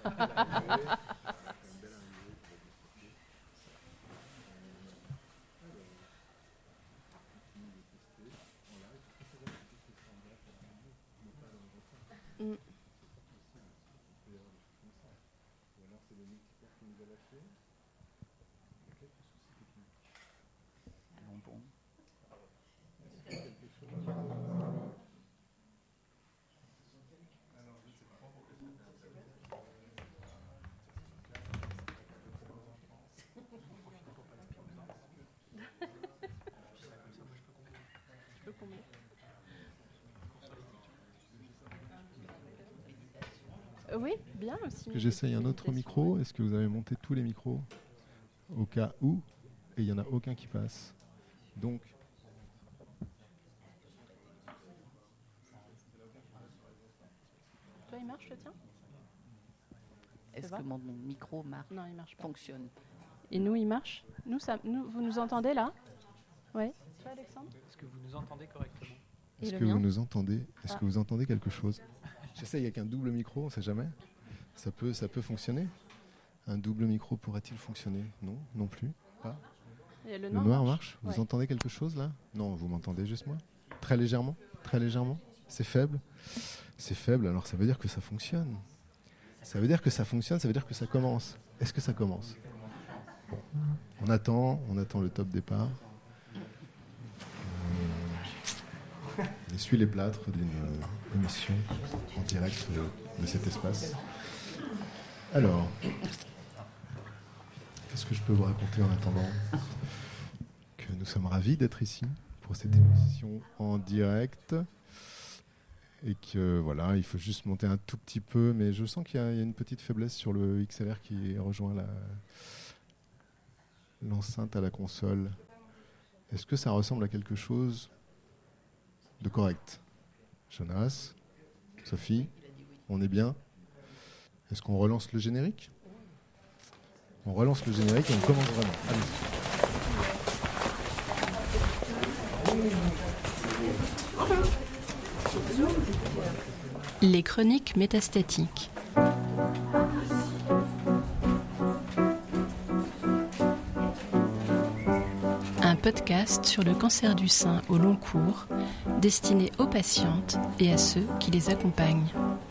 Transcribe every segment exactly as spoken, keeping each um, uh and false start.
Mm. Oui, bien aussi. Est-ce que j'essaye un autre micro? Est-ce que vous avez monté tous les micros au cas où? Et il n'y en a aucun qui passe. Donc, toi, il marche le tien? Est-ce que mon, mon micro marche? Non, il marche pas. Fonctionne. Et nous, il marche? Nous, ça, nous, vous nous entendez là? Oui. Toi, Alexandre? Est-ce que vous nous entendez correctement? est-ce Et que le vous mien? nous entendez? Est-ce Ah. que vous entendez quelque chose? J'essaye avec un double micro, on ne sait jamais. Ça peut, ça peut fonctionner. Un double micro pourrait-il fonctionner? Non, non plus. Pas. Et le Le noir, noir marche? Vous Ouais. entendez quelque chose là? Non, vous m'entendez juste moi? Très légèrement? Très légèrement? C'est faible? C'est faible, alors ça veut dire que ça fonctionne. Ça veut dire que ça fonctionne, ça veut dire que ça commence. Est-ce que ça commence? Bon. On attend, on attend le top départ. Euh, On essuie les plâtres d'une euh, émission en direct de, de cet espace. Alors, qu'est-ce que je peux vous raconter en attendant? Que nous sommes ravis d'être ici pour cette émission en direct. Et que voilà, il faut juste monter un tout petit peu, mais je sens qu'il y a, il y a une petite faiblesse sur le X L R qui rejoint la, l'enceinte à la console. Est-ce que ça ressemble à quelque chose de correct? Jonas, Sophie, on est bien? Est-ce qu'on relance le générique? On relance le générique et on commence vraiment. Allez. Les chroniques métastatiques. Un podcast sur le cancer du sein au long cours, destiné aux patientes et à ceux qui les accompagnent.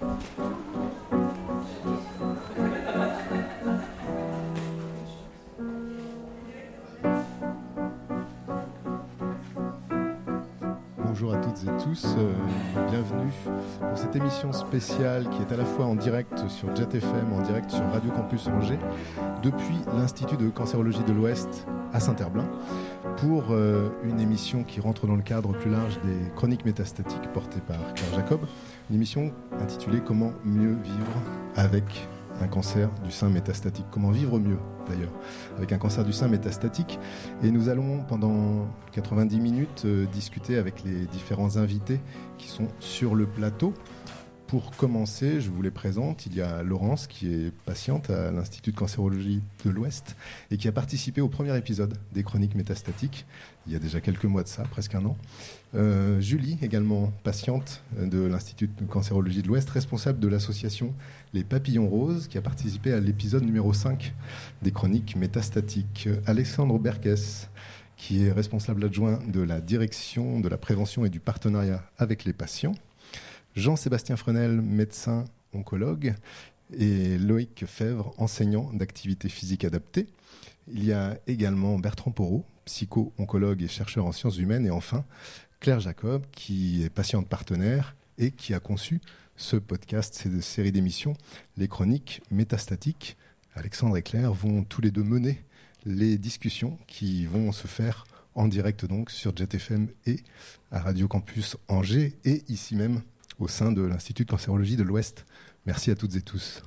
Bonjour à toutes et tous, euh, bienvenue pour cette émission spéciale qui est à la fois en direct sur Jet F M, en direct sur Radio Campus Angers, depuis l'Institut de cancérologie de l'Ouest à Saint-Herblain, pour euh, une émission qui rentre dans le cadre plus large des chroniques métastatiques portées par Claire Jacob, une émission intitulée « Comment mieux vivre avec un cancer du sein métastatique ». Comment vivre mieux d'ailleurs avec un cancer du sein métastatique. Et nous allons pendant quatre-vingt-dix minutes euh, discuter avec les différents invités qui sont sur le plateau. Pour commencer, je vous les présente. Il y a Laurence qui est patiente à l'Institut de cancérologie de l'Ouest et qui a participé au premier épisode des chroniques métastatiques il y a déjà quelques mois de ça, presque un an. Euh, Julie, également patiente de l'Institut de cancérologie de l'Ouest, responsable de l'association Les Papillons Roses, qui a participé à l'épisode numéro cinq des chroniques métastatiques. Alexandre Berkes, qui est responsable adjoint de la direction de la prévention et du partenariat avec les patients. Jean-Sébastien Frenel, médecin oncologue, et Loïc Fèvre, enseignant d'activité physique adaptée. Il y a également Bertrand Porot, psycho-oncologue et chercheur en sciences humaines. Et enfin, Claire Jacob, qui est patiente partenaire et qui a conçu ce podcast, cette série d'émissions, les chroniques métastatiques. Alexandre et Claire vont tous les deux mener les discussions qui vont se faire en direct donc sur Jet F M et à Radio Campus Angers et ici même au sein de l'Institut de cancérologie de l'Ouest. Merci à toutes et tous.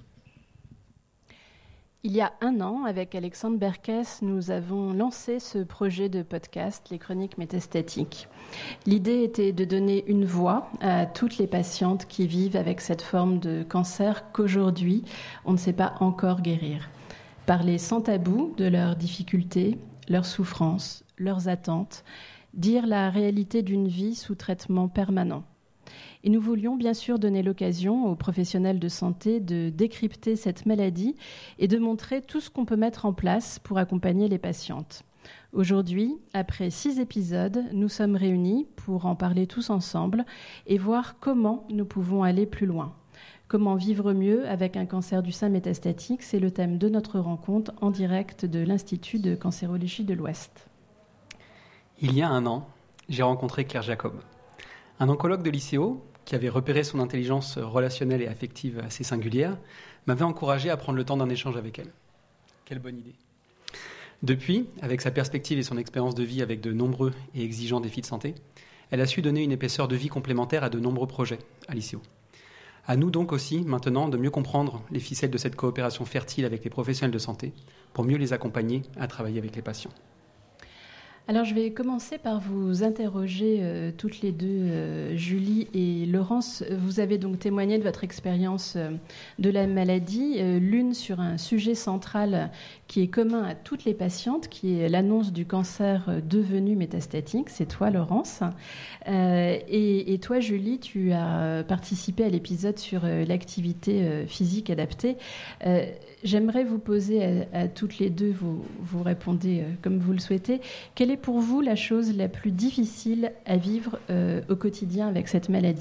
Il y a un an, avec Alexandre Berkes, nous avons lancé ce projet de podcast, les chroniques métastatiques. L'idée était de donner une voix à toutes les patientes qui vivent avec cette forme de cancer qu'aujourd'hui, on ne sait pas encore guérir. Parler sans tabou de leurs difficultés, leurs souffrances, leurs attentes, dire la réalité d'une vie sous traitement permanent. Et nous voulions bien sûr donner l'occasion aux professionnels de santé de décrypter cette maladie et de montrer tout ce qu'on peut mettre en place pour accompagner les patientes. Aujourd'hui, après six épisodes, nous sommes réunis pour en parler tous ensemble et voir comment nous pouvons aller plus loin. Comment vivre mieux avec un cancer du sein métastatique, c'est le thème de notre rencontre en direct de l'Institut de cancérologie de l'Ouest. Il y a un an, j'ai rencontré Claire Jacob, un oncologue de l'I C O qui avait repéré son intelligence relationnelle et affective assez singulière, m'avait encouragé à prendre le temps d'un échange avec elle. Quelle bonne idée. Depuis, avec sa perspective et son expérience de vie avec de nombreux et exigeants défis de santé, elle a su donner une épaisseur de vie complémentaire à de nombreux projets à l'I C O. À nous donc aussi, maintenant, de mieux comprendre les ficelles de cette coopération fertile avec les professionnels de santé pour mieux les accompagner à travailler avec les patients. Alors, je vais commencer par vous interroger euh, toutes les deux, euh, Julie et Laurence. Vous avez donc témoigné de votre expérience euh, de la maladie, euh, l'une sur un sujet central qui est commun à toutes les patientes, qui est l'annonce du cancer euh, devenu métastatique. C'est toi, Laurence. Euh, et, et toi, Julie, tu as participé à l'épisode sur euh, l'activité euh, physique adaptée. Euh, J'aimerais vous poser à, à toutes les deux, vous, vous répondez euh, comme vous le souhaitez, quelle est pour vous la chose la plus difficile à vivre euh, au quotidien avec cette maladie ?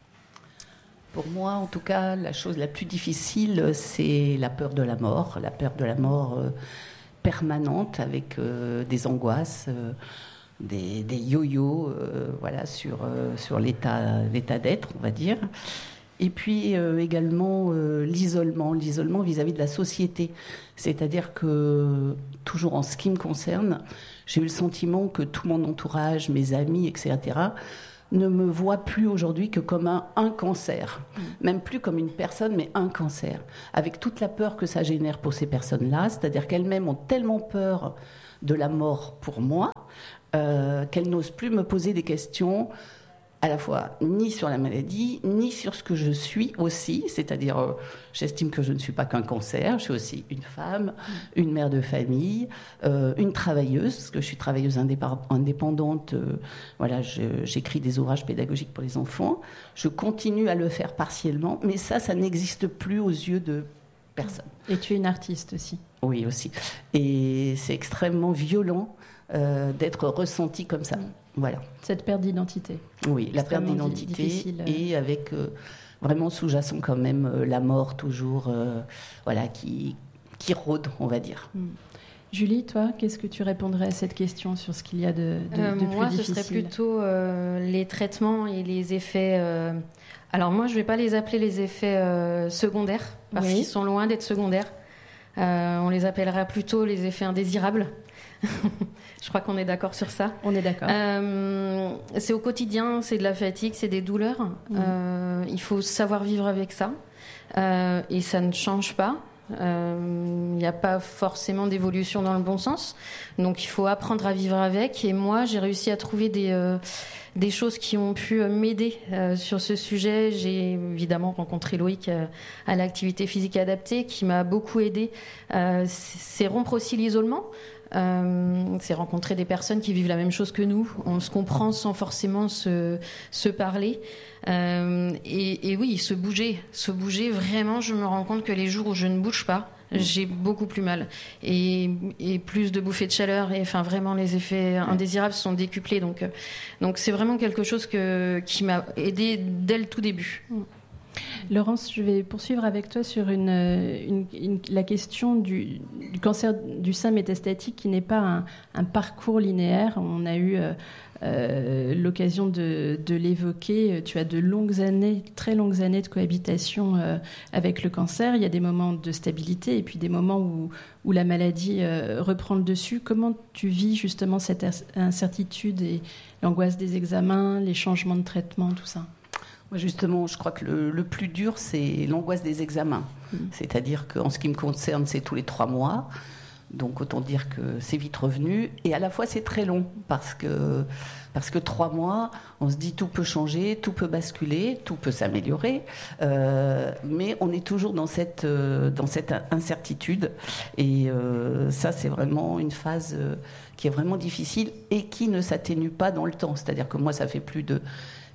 Pour moi, en tout cas, la chose la plus difficile, c'est la peur de la mort, la peur de la mort euh, permanente avec euh, des angoisses, euh, des, des yo-yo euh, voilà, sur, euh, sur l'état, l'état d'être, on va dire. Et puis euh, également euh, l'isolement, l'isolement vis-à-vis de la société. C'est-à-dire que, toujours en ce qui me concerne, j'ai eu le sentiment que tout mon entourage, mes amis, et cetera, ne me voient plus aujourd'hui que comme un, un cancer. Mmh. Même plus comme une personne, mais un cancer. Avec toute la peur que ça génère pour ces personnes-là, c'est-à-dire qu'elles-mêmes ont tellement peur de la mort pour moi, euh, qu'elles n'osent plus me poser des questions à la fois ni sur la maladie, ni sur ce que je suis aussi, c'est-à-dire euh, j'estime que je ne suis pas qu'un cancer, je suis aussi une femme, une mère de famille, euh, une travailleuse, parce que je suis travailleuse indép- indépendante, euh, voilà, je, j'écris des ouvrages pédagogiques pour les enfants, je continue à le faire partiellement, mais ça, ça n'existe plus aux yeux de personne. Et tu es une artiste aussi. Oui, aussi. Et c'est extrêmement violent euh, d'être ressentie comme ça. Voilà. Cette perte d'identité. Oui, la perte d'identité difficile. Et avec euh, vraiment sous-jacent quand même euh, la mort toujours, euh, voilà, qui, qui rôde, on va dire. Mm. Julie, toi, qu'est-ce que tu répondrais à cette question sur ce qu'il y a de, de, euh, de plus moi, difficile ? Ce serait plutôt euh, les traitements et les effets... Euh... Alors moi, je ne vais pas les appeler les effets euh, secondaires, parce oui. qu'ils sont loin d'être secondaires. Euh, on les appellera plutôt les effets indésirables. Je crois qu'on est d'accord sur ça. On est d'accord. Euh, c'est au quotidien, c'est de la fatigue, c'est des douleurs. Mmh. Euh, il faut savoir vivre avec ça. Euh, et ça ne change pas. Il euh, n'y a pas forcément d'évolution dans le bon sens. Donc il faut apprendre à vivre avec. Et moi, j'ai réussi à trouver des, euh, des choses qui ont pu m'aider euh, sur ce sujet. J'ai évidemment rencontré Loïc euh, à l'activité physique adaptée, qui m'a beaucoup aidée. Euh, c'est rompre aussi l'isolement. Euh, c'est rencontrer des personnes qui vivent la même chose que nous. On se comprend sans forcément se, se parler. Euh, et, et oui, se bouger. Se bouger, vraiment, je me rends compte que les jours où je ne bouge pas, j'ai beaucoup plus mal. Et, et plus de bouffées de chaleur. Et enfin, vraiment, les effets indésirables sont décuplés. Donc, donc c'est vraiment quelque chose que, qui m'a aidée dès le tout début. Laurence, je vais poursuivre avec toi sur une, une, une, la question du, du cancer du sein métastatique qui n'est pas un, un parcours linéaire. On a eu euh, euh, l'occasion de, de l'évoquer. Tu as de longues années, très longues années de cohabitation euh, avec le cancer. Il y a des moments de stabilité et puis des moments où, où la maladie euh, reprend le dessus. Comment tu vis justement cette incertitude et l'angoisse des examens, les changements de traitement, tout ça ? Justement, je crois que le, le plus dur, c'est l'angoisse des examens. Mmh. C'est-à-dire qu'en ce qui me concerne, c'est tous les trois mois. Donc, autant dire que c'est vite revenu. Et à la fois, c'est très long parce que, parce que trois mois, on se dit tout peut changer, tout peut basculer, tout peut s'améliorer. Euh, mais on est toujours dans cette, euh, dans cette incertitude. Et euh, ça, c'est vraiment une phase euh, qui est vraiment difficile et qui ne s'atténue pas dans le temps. C'est-à-dire que moi, ça fait plus de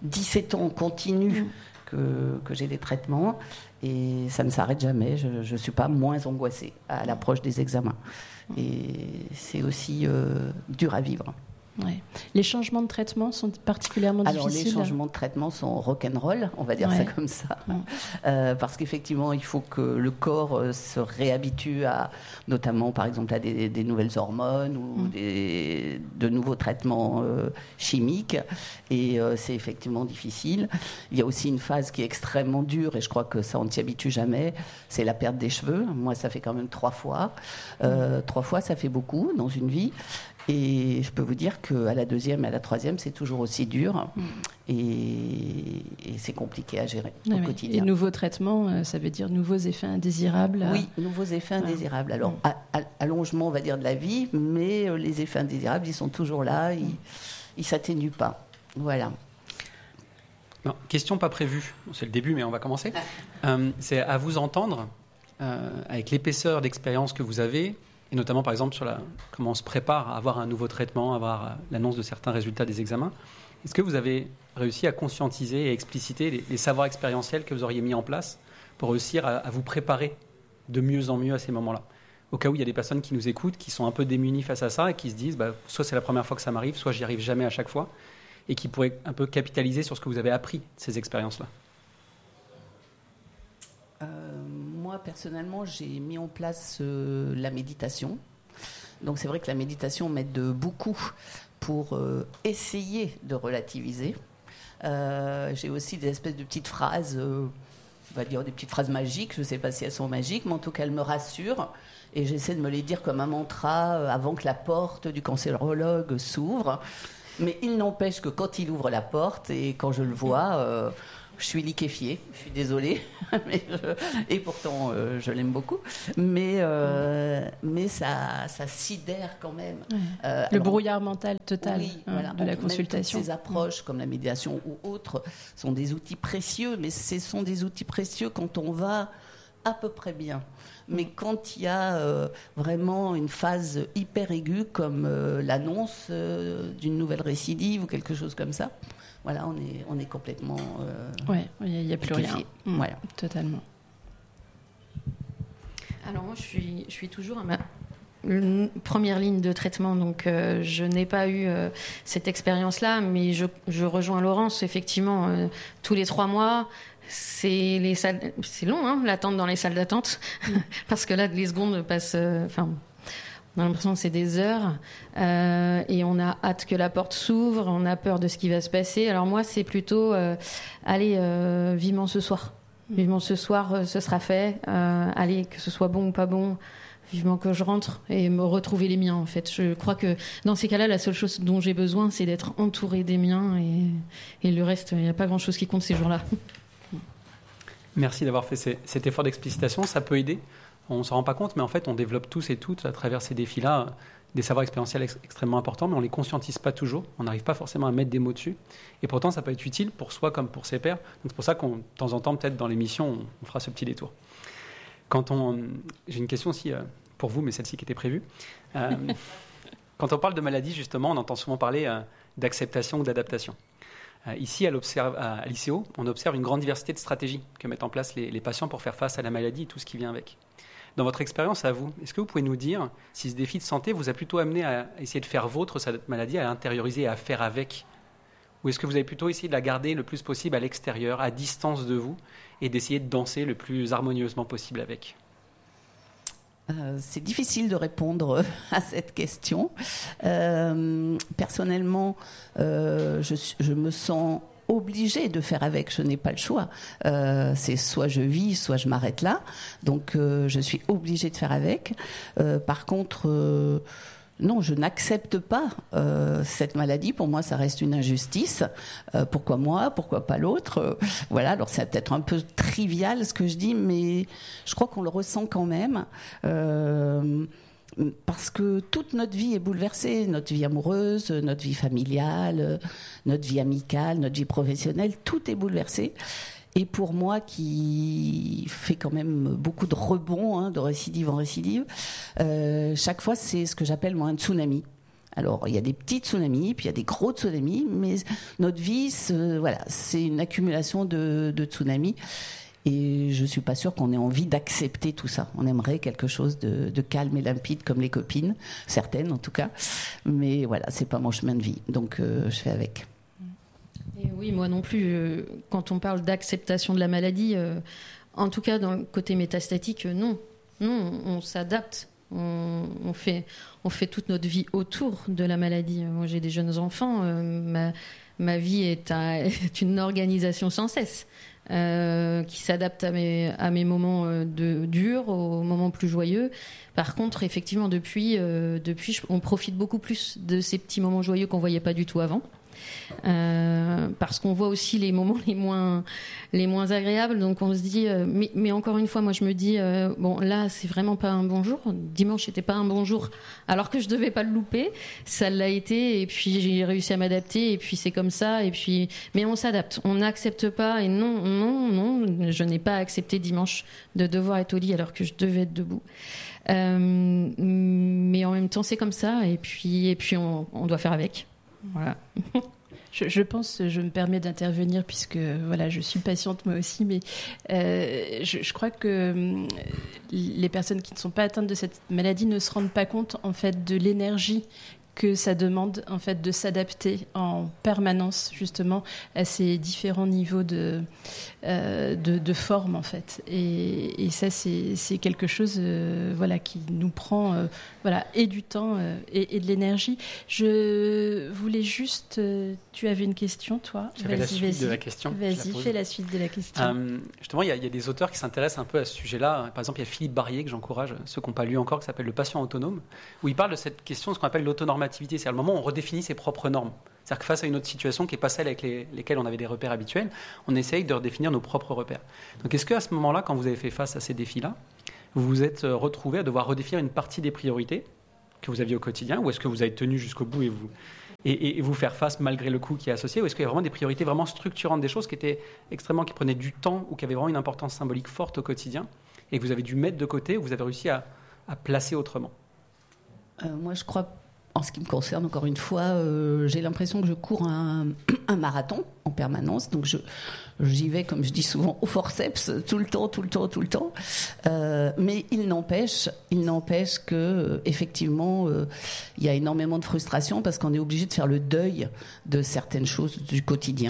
dix-sept ans continu mmh. que, que j'ai des traitements et ça ne s'arrête jamais. Je ne suis pas moins angoissée à l'approche des examens. Et c'est aussi euh, dur à vivre. Ouais. Les changements de traitement sont particulièrement Alors, difficiles. Alors les changements de traitement sont rock'n'roll, on va dire ouais. ça comme ça, ouais. euh, parce qu'effectivement il faut que le corps euh, se réhabitue à, notamment par exemple à des, des nouvelles hormones ou mm. des, de nouveaux traitements euh, chimiques, et euh, c'est effectivement difficile. Il y a aussi une phase qui est extrêmement dure, et je crois que ça on ne s'y habitue jamais, c'est la perte des cheveux. Moi ça fait quand même trois fois, euh, mm. trois fois ça fait beaucoup dans une vie. Et je peux vous dire qu'à la deuxième et à la troisième, c'est toujours aussi dur mmh. et, et c'est compliqué à gérer ah au oui. quotidien. Et nouveaux traitements, ça veut dire nouveaux effets indésirables. Oui, nouveaux effets indésirables. Alors, mmh. à, à, allongement, on va dire, de la vie, mais euh, les effets indésirables, ils sont toujours là, ils ne s'atténuent pas. Voilà. Non, question pas prévue. C'est le début, mais on va commencer. euh, c'est à vous entendre, euh, avec l'épaisseur d'expérience que vous avez, et notamment par exemple sur la, comment on se prépare à avoir un nouveau traitement, à avoir l'annonce de certains résultats des examens. Est-ce que vous avez réussi à conscientiser et expliciter les, les savoirs expérientiels que vous auriez mis en place pour réussir à, à vous préparer de mieux en mieux à ces moments-là? Au cas où il y a des personnes qui nous écoutent, qui sont un peu démunies face à ça et qui se disent bah, soit c'est la première fois que ça m'arrive, soit j'y arrive jamais à chaque fois, et qui pourraient un peu capitaliser sur ce que vous avez appris de ces expériences-là. Euh, moi, personnellement, j'ai mis en place euh, la méditation. Donc, c'est vrai que la méditation m'aide beaucoup pour euh, essayer de relativiser. Euh, j'ai aussi des espèces de petites phrases, euh, on va dire des petites phrases magiques. Je ne sais pas si elles sont magiques, mais en tout cas, elles me rassurent. Et j'essaie de me les dire comme un mantra euh, avant que la porte du cancérologue s'ouvre. Mais il n'empêche que quand il ouvre la porte et quand je le vois... Euh, je suis liquéfiée, je suis désolée, mais je, et pourtant euh, je l'aime beaucoup, mais, euh, mais ça, ça sidère quand même. Ouais. Euh, Le alors, brouillard mental total oui, hein, voilà, de la consultation. Ces approches comme la médiation ou autres sont des outils précieux, mais ce sont des outils précieux quand on va à peu près bien. Mais quand il y a euh, vraiment une phase hyper aiguë comme euh, l'annonce euh, d'une nouvelle récidive ou quelque chose comme ça, voilà, on est, on est complètement... Euh, oui, il n'y a plus rien. Mmh, voilà. Totalement. Alors moi, je suis, je suis toujours à ma première ligne de traitement, donc euh, je n'ai pas eu euh, cette expérience-là, mais je, je rejoins Laurence, effectivement, euh, tous les trois mois... C'est, les salles, c'est long, hein, l'attente dans les salles d'attente, mmh. parce que là, les secondes passent... Enfin, on a l'impression que c'est des heures, euh, et on a hâte que la porte s'ouvre, on a peur de ce qui va se passer. Alors moi, c'est plutôt, euh, allez, euh, vivement ce soir. Mmh. Vivement ce soir, euh, ce sera fait. Euh, allez, que ce soit bon ou pas bon, vivement que je rentre et me retrouver les miens, en fait. Je crois que dans ces cas-là, la seule chose dont j'ai besoin, c'est d'être entourée des miens, et, et le reste, il n'y a pas grand-chose qui compte ces jours-là. Merci d'avoir fait ces, cet effort d'explicitation. Ça peut aider. On ne s'en rend pas compte, mais en fait, on développe tous et toutes, à travers ces défis-là, des savoirs expérientiels ex- extrêmement importants, mais on ne les conscientise pas toujours. On n'arrive pas forcément à mettre des mots dessus. Et pourtant, ça peut être utile pour soi comme pour ses pairs. Donc, c'est pour ça qu'on, de temps en temps, peut-être dans l'émission, on, on fera ce petit détour. Quand on, j'ai une question aussi euh, pour vous, mais celle-ci qui était prévue. Euh, quand on parle de maladie, justement, on entend souvent parler euh, d'acceptation ou d'adaptation. Ici, à, à l'I C O, on observe une grande diversité de stratégies que mettent en place les, les patients pour faire face à la maladie et tout ce qui vient avec. Dans votre expérience à vous, est-ce que vous pouvez nous dire si ce défi de santé vous a plutôt amené à essayer de faire vôtre cette maladie, à l'intérioriser et à faire avec? Ou est-ce que vous avez plutôt essayé de la garder le plus possible à l'extérieur, à distance de vous, et d'essayer de danser le plus harmonieusement possible avec? Euh, c'est difficile de répondre à cette question. Euh, personnellement, euh, je, je me sens obligée de faire avec, je n'ai pas le choix. Euh, c'est soit je vis, soit je m'arrête là. Donc euh, je suis obligée de faire avec. Euh, par contre... Euh, Non, je n'accepte pas euh, cette maladie. Pour moi, ça reste une injustice. Euh, pourquoi moi? Pourquoi pas l'autre? euh, Voilà. Alors, c'est peut-être un peu trivial ce que je dis, mais je crois qu'on le ressent quand même. Euh, parce que toute notre vie est bouleversée. Notre vie amoureuse, notre vie familiale, notre vie amicale, notre vie professionnelle, tout est bouleversé. Et pour moi, qui fait quand même beaucoup de rebonds, hein, de récidive en récidive, euh, chaque fois, c'est ce que j'appelle moi un tsunami. Alors, il y a des petits tsunamis, puis il y a des gros tsunamis, mais notre vie, c'est, voilà, c'est une accumulation de, de tsunamis. Et je ne suis pas sûre qu'on ait envie d'accepter tout ça. On aimerait quelque chose de, de calme et limpide, comme les copines, certaines en tout cas. Mais voilà, ce n'est pas mon chemin de vie, donc euh, je fais avec. Et oui, moi non plus. Euh, quand on parle d'acceptation de la maladie, euh, en tout cas dans le côté métastatique, euh, non. Non, on, on s'adapte. On, on, fait, on fait toute notre vie autour de la maladie. Moi, j'ai des jeunes enfants. Euh, ma, ma vie est, un, est une organisation sans cesse. Euh, qui s'adapte à mes, à mes moments de, durs, aux moments plus joyeux. Par contre, effectivement, depuis, euh, depuis, on profite beaucoup plus de ces petits moments joyeux qu'on ne voyait pas du tout avant. Euh, parce qu'on voit aussi les moments les moins, les moins agréables, donc on se dit euh, mais, mais encore une fois moi je me dis euh, bon là c'est vraiment pas un bon jour, dimanche c'était pas un bon jour alors que je devais pas le louper, ça l'a été et puis j'ai réussi à m'adapter et puis c'est comme ça et puis mais on s'adapte, on n'accepte pas et non non non je n'ai pas accepté dimanche de devoir être au lit alors que je devais être debout. Euh, mais en même temps c'est comme ça et puis, et puis on, on doit faire avec. Voilà. Je, je pense, je me permets d'intervenir puisque voilà, je suis patiente moi aussi, mais euh, je, je crois que euh, les personnes qui ne sont pas atteintes de cette maladie ne se rendent pas compte en fait de l'énergie que ça demande en fait de s'adapter en permanence justement à ces différents niveaux de euh, de, de forme en fait et, et ça c'est, c'est quelque chose euh, voilà qui nous prend euh, voilà et du temps euh, et, et de l'énergie. Je voulais juste euh, tu avais une question toi. J'avais vas-y, la suite vas-y. de la question. Vas-y, fais la suite de la question. Euh, justement, il y, y a des auteurs qui s'intéressent un peu à ce sujet-là. Par exemple, il y a Philippe Barrier que j'encourage, ceux qui n'ont pas lu encore, qui s'appelle Le patient autonome, où il parle de cette question, ce qu'on appelle l'autonormativité. C'est-à-dire le moment où on redéfinit ses propres normes. C'est-à-dire que face à une autre situation qui n'est pas celle avec les, lesquelles on avait des repères habituels, on essaye de redéfinir nos propres repères. Donc est-ce qu'à ce moment-là, quand vous avez fait face à ces défis-là, vous vous êtes retrouvé à devoir redéfinir une partie des priorités que vous aviez au quotidien, ou est-ce que vous avez tenu jusqu'au bout et vous, et, et vous faire face malgré le coût qui est associé, ou est-ce qu'il y a vraiment des priorités vraiment structurantes, des choses qui étaient extrêmement, qui prenaient du temps ou qui avaient vraiment une importance symbolique forte au quotidien et que vous avez dû mettre de côté ou vous avez réussi à, à placer autrement? euh, Moi, je crois. En ce qui me concerne, encore une fois, euh, j'ai l'impression que je cours un, un marathon en permanence. Donc, je, j'y vais, comme je dis souvent, au forceps, tout le temps, tout le temps, tout le temps. Euh, mais il n'empêche, il n'empêche que, euh, effectivement, euh, il y a énormément de frustration parce qu'on est obligé de faire le deuil de certaines choses du quotidien.